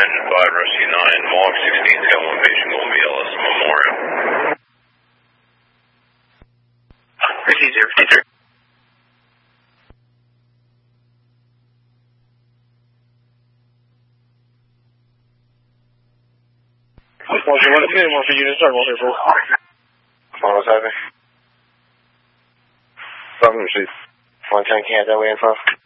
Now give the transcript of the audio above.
5 Rescue 9, Mohawk 16's got one patient going to BLS Memorial. Rescue 053. More for unit start, Walter, bro. What's happening? Something, she's 110 can't that way info.